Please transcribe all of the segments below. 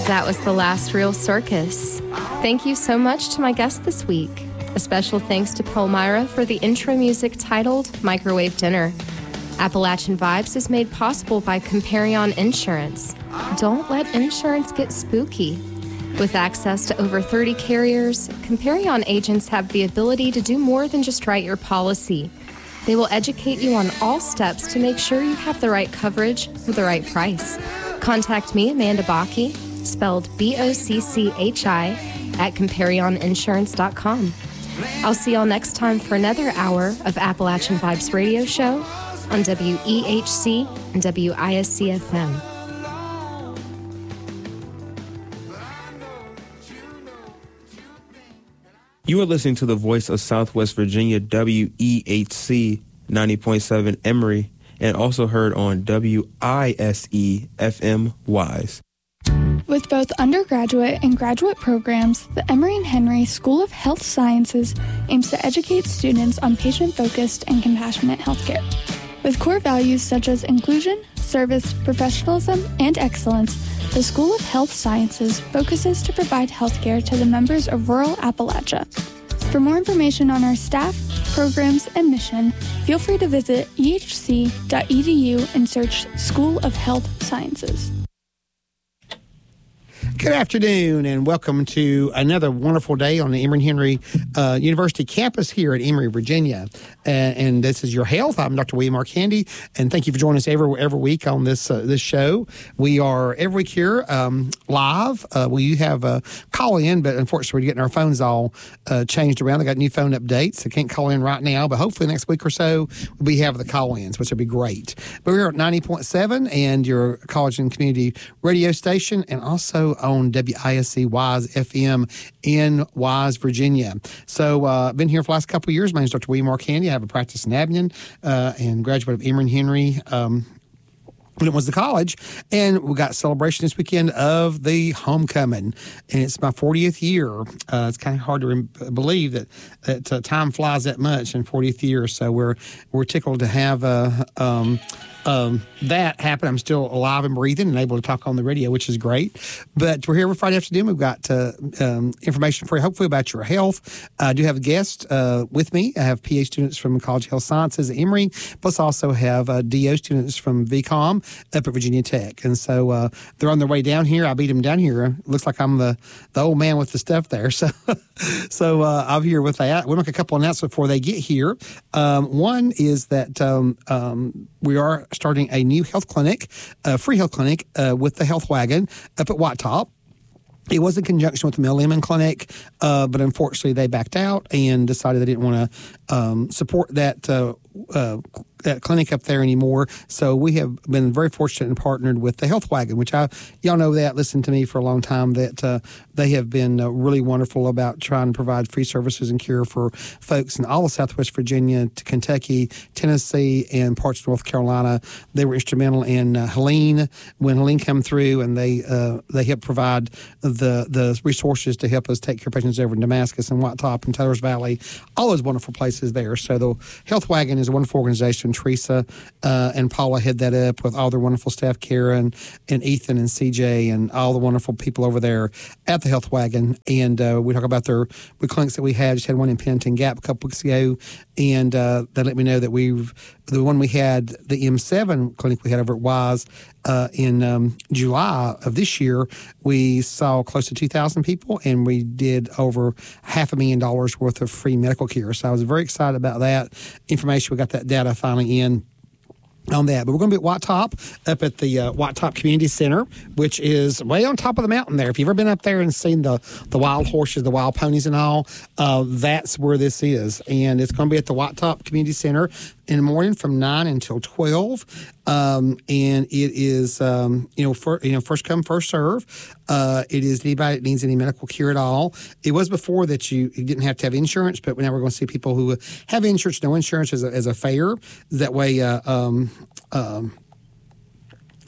That was The Last Real Circus. Thank you so much to my guest this week. A special thanks to Palmyra for the intro music titled Microwave Dinner. Appalachian Vibes is made possible by Comparion Insurance. Don't let insurance get spooky. With access to over 30 carriers, Comparion agents have the ability to do more than just write your policy. They will educate you on all steps to make sure you have the right coverage for the right price. Contact me, Amanda Bocchi, spelled Bocchi, at ComparionInsurance.com. I'll see y'all next time for another hour of Appalachian Vibes Radio Show on WEHC and WISC FM. You are listening to the voice of Southwest Virginia, WEHC 90.7 Emory, and also heard on WISE FM Wise. With both undergraduate and graduate programs, the Emory and Henry School of Health Sciences aims to educate students on patient-focused and compassionate healthcare. With core values such as inclusion, service, professionalism, and excellence, the School of Health Sciences focuses to provide healthcare to the members of rural Appalachia. For more information on our staff, programs, and mission, feel free to visit ehc.edu and search School of Health Sciences. Good afternoon, and welcome to another wonderful day on the Emory and Henry University campus here at Emory, Virginia. And this is Your Health. I'm Dr. William R. Candy, and thank you for joining us every week on this show. We are every week here live. We have a call-in, but unfortunately we're getting our phones all changed around. They got new phone updates, so can't call in right now, but hopefully next week or so we'll have the call-ins, which would be great. But we're at 90.7 and your college and community radio station, and also on WISC Wise FM in Wise, Virginia. So I've been here for the last couple of years. My name is Dr. William R. Candy. I have a practice in Abingdon and graduate of Emory and Henry when it was the college. And we got celebration this weekend of the homecoming. And it's my 40th year. It's kind of hard to believe that time flies that much in 40th year. So we're tickled to have that happen. I'm still alive and breathing and able to talk on the radio, which is great. But we're here every Friday afternoon. We've got information for you, hopefully about your health. I do have a guest with me. I have PA students from College of Health Sciences at Emory, plus also have DO students from VCOM up at Virginia Tech. And so they're on their way down here. I beat them down here. Looks like I'm the old man with the stuff there. So I'm here with that. We'll make a couple announcements before they get here. One is that we are starting a new health clinic, free health clinic with the Health Wagon up at White Top. It was in conjunction with the Mill Lemon Clinic, but unfortunately they backed out and decided they didn't want to support that clinic up there anymore. So we have been very fortunate and partnered with the Health Wagon, which y'all know that, listened to me for a long time, that they have been really wonderful about trying to provide free services and care for folks in all of Southwest Virginia to Kentucky, Tennessee, and parts of North Carolina. They were instrumental in Helene, when Helene came through, and they helped provide the resources to help us take care of patients over in Damascus and White Top and Taylor's Valley, all those wonderful places there. So the Health Wagon is a wonderful organization. Teresa and Paula head that up with all their wonderful staff, Karen and Ethan and CJ and all the wonderful people over there at the Health Wagon. And we talk about the clinics that we had. Just had one in Pennington Gap a couple weeks ago, and they let me know that the one we had, the M7 clinic we had over at Wise in July of this year, we saw close to 2,000 people, and we did over $500,000 worth of free medical care. So I was very excited about that information. We got that data finally in on that. But we're going to be at White Top, up at the White Top Community Center, which is way on top of the mountain there. If you've ever been up there and seen the wild horses, the wild ponies and all, that's where this is. And it's going to be at the White Top Community Center in the morning from 9 until 12. And it is, first come, first serve. It is anybody that needs any medical care at all. It was before that you didn't have to have insurance, but now we're going to see people who have insurance, no insurance as a fare. That way,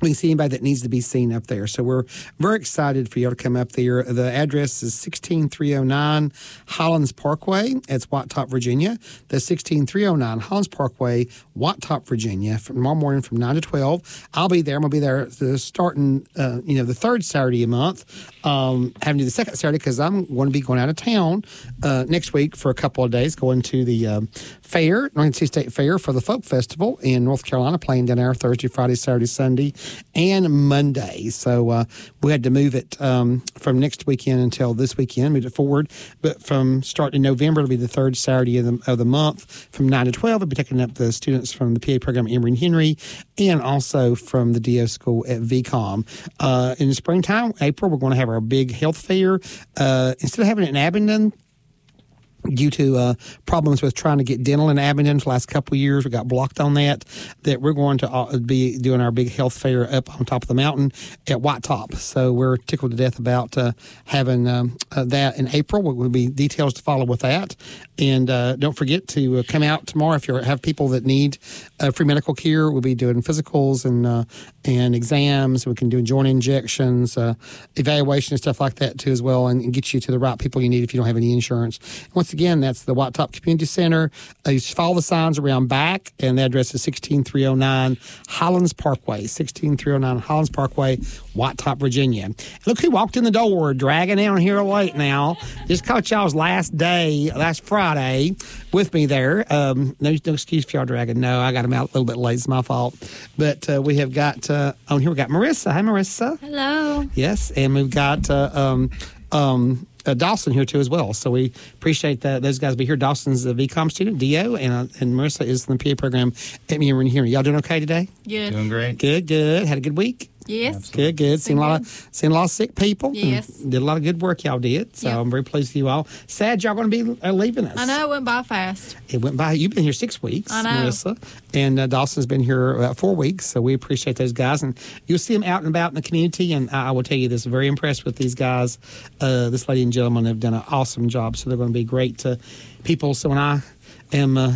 we can see anybody that needs to be seen up there. So we're very excited for you to come up there. The address is 16309 Hollins Parkway. It's White-Top, Virginia. That's 16309 Hollins Parkway, White-Top, Virginia. From tomorrow morning from 9 to 12. I'll be there. I'm going to be there starting, the third Saturday a month. Having to do the second Saturday because I'm going to be going out of town next week for a couple of days, going to the fair, Northern Tennessee State Fair for the Folk Festival in North Carolina, playing down there Thursday, Friday, Saturday, Sunday, and Monday. So we had to move it from next weekend until this weekend, moved it forward. But from starting in November, it'll be the third Saturday of the month from 9 to 12. We'll be taking up the students from the PA program at Emory and Henry and also from the DO school at VCOM. In the springtime, April, we're going to have our big health fair. Instead of having it in Abingdon, due to problems with trying to get dental in Abingdon for the last couple of years, we got blocked on that we're going to be doing our big health fair up on top of the mountain at White-Top. So we're tickled to death about having that in April. There will be details to follow with that. And don't forget to come out tomorrow if you have people that need free medical care. We'll be doing physicals and exams. We can do joint injections, evaluation and stuff like that too as well, and get you to the right people you need if you don't have any insurance. Once again, that's the White-Top Community Center. You follow the signs around back, and the address is 16309 Hollins Parkway, 16309 Hollins Parkway, White-Top, Virginia. And look who walked in the door, dragging down here late now. Just caught y'all's last Friday with me there. No excuse for y'all dragging. No, I got them out a little bit late. It's my fault. But we have got, on here we got Marissa. Hi, Marissa. Hello. Yes, and we've got Dawson here too as well. So we appreciate that those guys be here. Dawson's a VCOM student, DO, and Marissa is in the PA program at Emory and Henry. Y'all doing okay today? Good. Doing great. Good. Had a good week? Yes. Good. Seen a lot of sick people. Yes. Did a lot of good work y'all did. So yep. I'm very pleased with you all. Sad y'all going to be leaving us. I know, it went by fast. It went by. You've been here 6 weeks, I know. Marissa. And Dawson's been here about 4 weeks. So we appreciate those guys. And you'll see them out and about in the community. And I will tell you this, very impressed with these guys. This lady and gentleman have done an awesome job. So they're going to be great to people. So when I am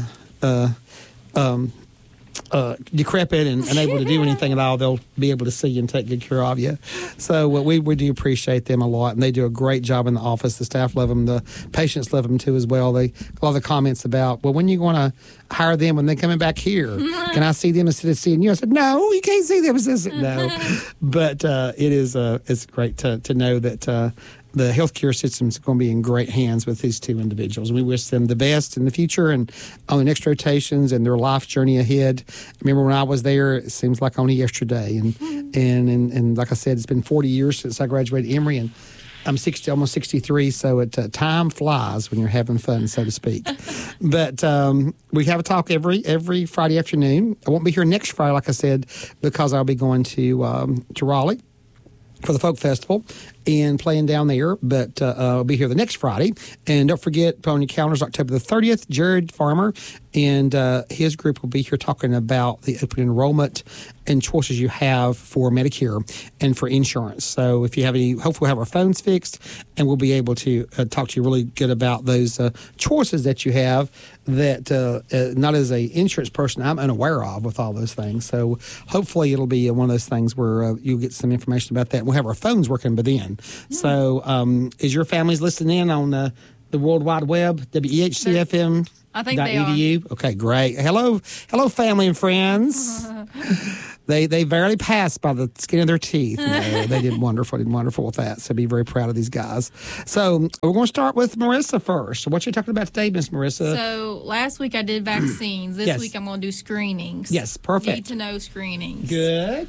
decrepit and unable to do anything at all, they'll be able to see you and take good care of you. So we do appreciate them a lot, and they do a great job in the office. The staff love them. The patients love them too as well. A lot of the comments about, well, when are you going to hire them when they're coming back here? Can I see them instead of seeing you? I said, no, you can't see them. I said, no. But it's great to know that the healthcare system is going to be in great hands with these two individuals. We wish them the best in the future and on the next rotations and their life journey ahead. I remember when I was there, it seems like only yesterday. And like I said, it's been 40 years since I graduated Emory, and I'm 60, almost 63, so time flies when you're having fun, so to speak. But we have a talk every Friday afternoon. I won't be here next Friday, like I said, because I'll be going to Raleigh for the Folk Festival and playing down there, but I'll be here the next Friday. And don't forget, put on your calendars, October the 30th, Jared Farmer and his group will be here talking about the open enrollment and choices you have for Medicare and for insurance. So if you have any, hopefully we'll have our phones fixed, and we'll be able to talk to you really good about those choices that you have that not as a insurance person I'm unaware of with all those things. So hopefully it'll be one of those things where you'll get some information about that. We'll have our phones working by then. So is your families listening in on the World Wide Web, WEHCFM? I think they .edu? Okay, great. Hello, family and friends. They barely passed by the skin of their teeth. No, they did wonderful with that. So be very proud of these guys. So we're going to start with Marissa first. What are you talking about today, Miss Marissa? So last week I did vaccines. This Yes. week I'm going to do screenings. Yes, perfect. Need to know screenings. Good.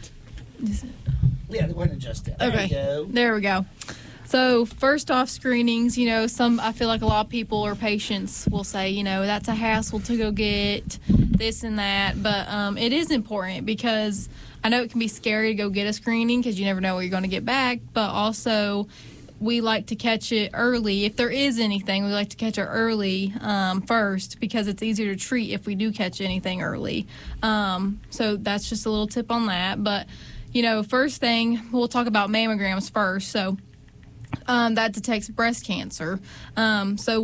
Yeah, go ahead and adjust that. There Okay. you go. There we go. So first off, screenings, I feel like a lot of people or patients will say, that's a hassle to go get this and that. But it is important because I know it can be scary to go get a screening because you never know what you're going to get back. But also, we like to catch it early. If there is anything, we like to catch it early first because it's easier to treat if we do catch anything early. So that's just a little tip on that. But, first thing, we'll talk about mammograms first. So that detects breast cancer. So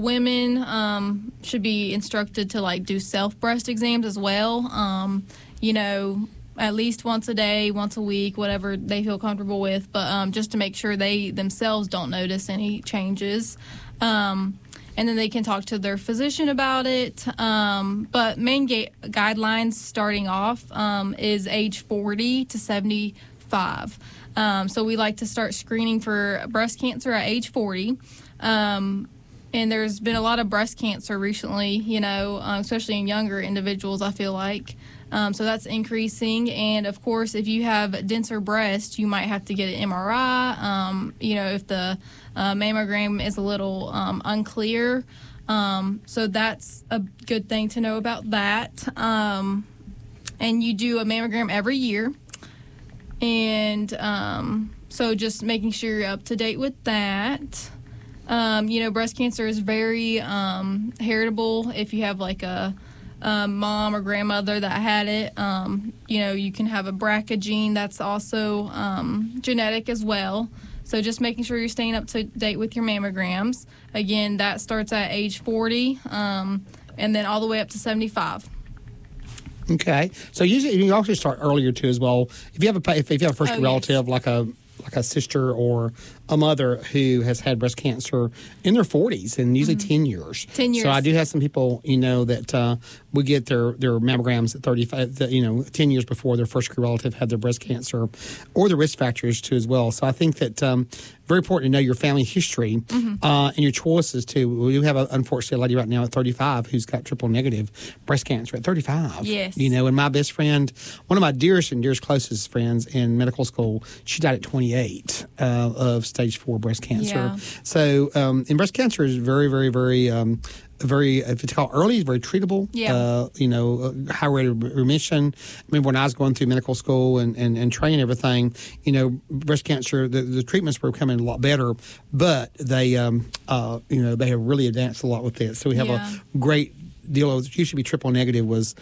women should be instructed to do self breast exams as well. at least once a day, once a week, whatever they feel comfortable with, but just to make sure they themselves don't notice any changes. And then they can talk to their physician about it. But main guidelines starting off is age 40 to 75. So we like to start screening for breast cancer at age 40. And there's been a lot of breast cancer recently, especially in younger individuals, I feel like. So that's increasing. And, of course, if you have denser breasts, you might have to get an MRI, if the mammogram is a little unclear. So that's a good thing to know about that. And you do a mammogram every year. And so just making sure you're up to date with that. Breast cancer is very heritable. If you have like a mom or grandmother that had it, you can have a BRCA gene that's also genetic as well. So just making sure you're staying up to date with your mammograms. Again, that starts at age 40 and then all the way up to 75. Okay. So usually you also start earlier too as well. If you have a first relative like a sister or a mother who has had breast cancer in their 40s and usually 10 years. 10 years. So I do have some people, that would get their mammograms at 35, 10 years before their first relative had their breast cancer, or the risk factors too as well. So I think that very important to know your family history and your choices too. We do have, unfortunately, a lady right now at 35 who's got triple negative breast cancer at 35. Yes. And my best friend, one of my dearest closest friends in medical school, she died at 28 of stage 4 breast cancer. Yeah. So, and breast cancer is very, very, very, if it's called early, it's very treatable. Yeah. High rate of remission. I remember when I was going through medical school and training everything, breast cancer, the treatments were becoming a lot better, but they have really advanced a lot with this. So we have a great deal of, it used to be triple negative was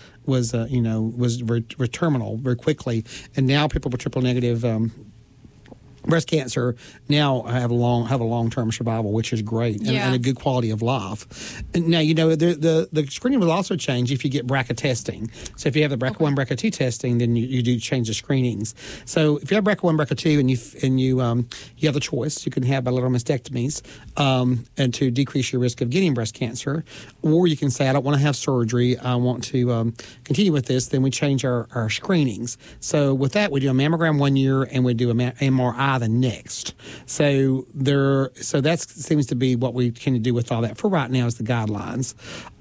very terminal very quickly, and now people with triple negative breast cancer now have a long-term survival, which is great, and a good quality of life. And now, the screening will also change if you get BRCA testing. So if you have the BRCA1, BRCA2 testing, then you do change the screenings. So if you have BRCA1, BRCA2, and you have the choice, you can have bilateral mastectomies and to decrease your risk of getting breast cancer, or you can say, I don't want to have surgery, I want to continue with this. Then we change our screenings. So with that, we do a mammogram 1 year, and we do a MRI the next. So that seems to be what we can do with all that for right now is the guidelines.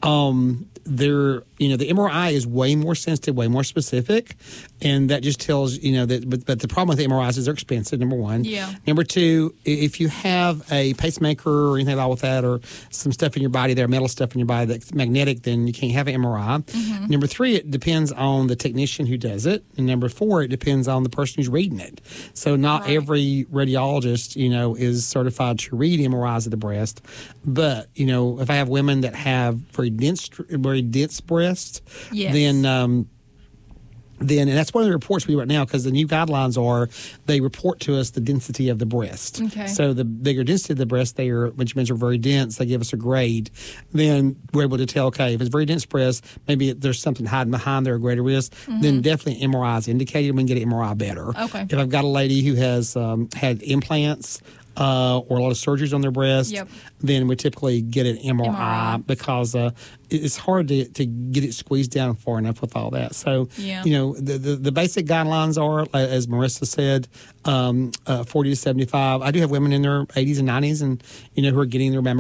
The MRI is way more sensitive, way more specific, and that just tells that. But the problem with the MRIs is they're expensive. Number one. Yeah. Number two, if you have a pacemaker or anything like with that, or some stuff in your body, metal stuff in your body that's magnetic, then you can't have an MRI. Mm-hmm. Number three, it depends on the technician who does it, and number four, it depends on the person who's reading it. So not every radiologist, is certified to read MRIs of the breast, but if I have women that have very dense breasts, then and that's one of the reports we do right now, because the new guidelines they report to us the density of the breast. Okay. So the bigger density of the breast, which means they're very dense, they give us a grade. Then we're able to tell, okay, if it's very dense breast, maybe there's something hiding behind there, a greater risk, then definitely MRI is indicated. We can get an MRI better. Okay. If I've got a lady who has had implants, or a lot of surgeries on their breast, then we typically get an MRI. Because it's hard to get it squeezed down far enough with all that. So, the basic guidelines are, as Marissa said, 40 to 75. I do have women in their 80s and 90s and, who are getting their mammogram